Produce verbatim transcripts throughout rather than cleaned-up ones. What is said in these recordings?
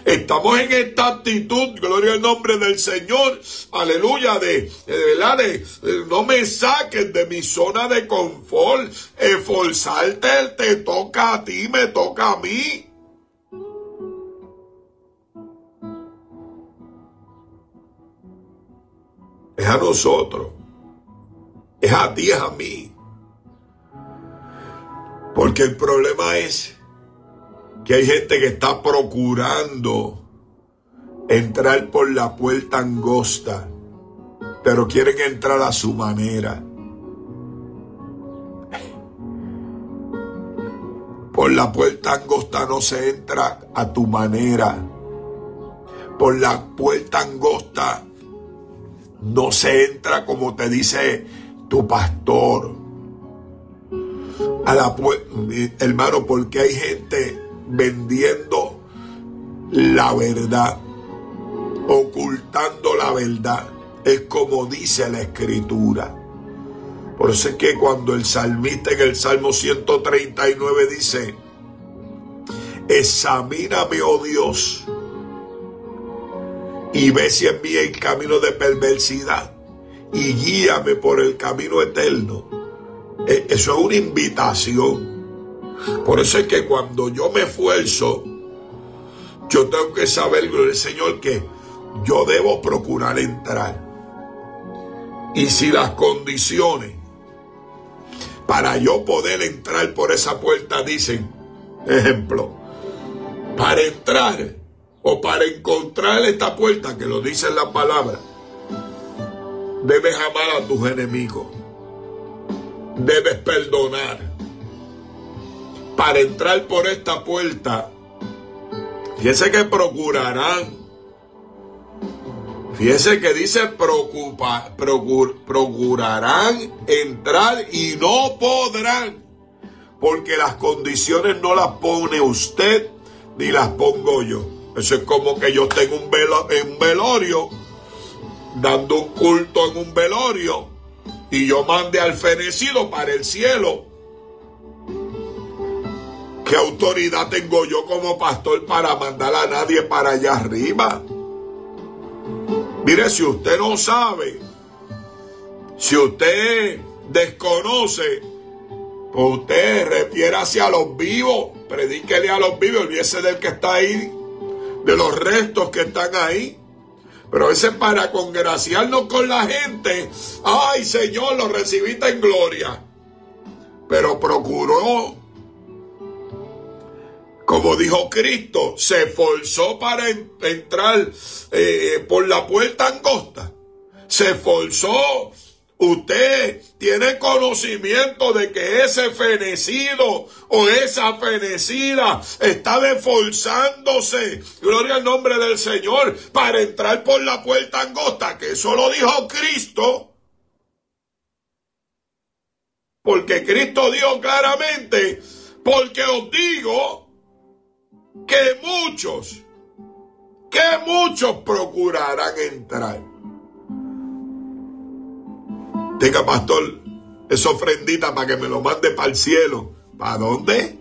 Estamos en esta actitud, gloria al nombre del Señor, aleluya, de, de verdad, de, de, no me saques de mi zona de confort, esforzarte te toca a ti, me toca a mí. Es a nosotros, es a ti, es a mí. Porque el problema es que hay gente que está procurando entrar por la puerta angosta, pero quieren entrar a su manera. Por la puerta angosta no se entra a tu manera. Por la puerta angosta no se entra como te dice tu pastor. A la pu- hermano, porque hay gente vendiendo la verdad, ocultando la verdad. Es como dice la Escritura. Por eso es que cuando el salmista en el Salmo ciento treinta y nueve dice: examíname, oh Dios, y ve si en mí hay camino de perversidad, y guíame por el camino eterno. Eso es una invitación. Por eso es que cuando yo me esfuerzo, yo tengo que saber, gloria al Señor, que yo debo procurar entrar. Y si las condiciones para yo poder entrar por esa puerta dicen, ejemplo, para entrar o para encontrar esta puerta, que lo dice en la palabra, debes amar a tus enemigos, debes perdonar. Para entrar por esta puerta, fíjese que procurarán, fíjese que dice preocupa, procur, procurarán entrar y no podrán, porque las condiciones no las pone usted ni las pongo yo. Eso es como que yo tengo un, velo, un velorio, dando un culto en un velorio, y yo mande al fenecido para el cielo. ¿Qué autoridad tengo yo como pastor para mandar a nadie para allá arriba? Mire, si usted no sabe, si usted desconoce, pues usted refiérase a los vivos, predíquele a los vivos, olvídese del que está ahí, de los restos que están ahí. Pero a veces para congraciarnos con la gente, ay Señor, lo recibiste en gloria, pero procuró, como dijo Cristo, se esforzó para en, entrar eh, por la puerta angosta. Se esforzó. Usted tiene conocimiento de que ese fenecido o esa fenecida está esforzándose, gloria al nombre del Señor, para entrar por la puerta angosta, que eso lo dijo Cristo. Porque Cristo dijo claramente, porque os digo que muchos, que muchos procurarán entrar. Tenga, pastor, esa ofrendita para que me lo mande para el cielo. ¿Para dónde?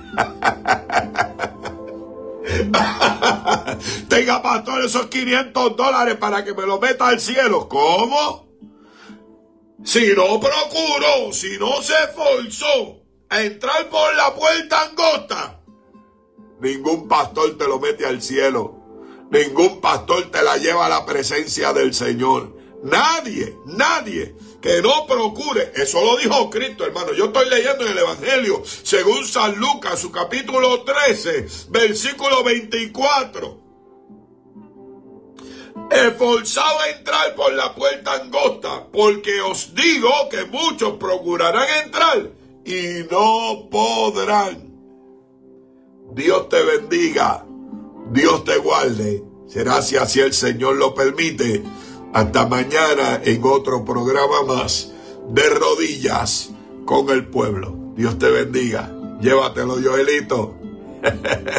Tenga, pastor, esos quinientos dólares para que me lo meta al cielo. ¿Cómo? Si no procuró, si no se esforzó a entrar por la puerta angosta, ningún pastor te lo mete al cielo. Ningún pastor te la lleva a la presencia del Señor. Nadie, nadie que no procure. Eso lo dijo Cristo, hermano. Yo estoy leyendo en el Evangelio según San Lucas, su capítulo trece, versículo veinticuatro. Esforzado a entrar por la puerta angosta, porque os digo que muchos procurarán entrar y no podrán. Dios te bendiga, Dios te guarde. Será si así el Señor lo permite. Hasta mañana en otro programa más de Rodillas con el Pueblo. Dios te bendiga. Llévatelo, Joelito.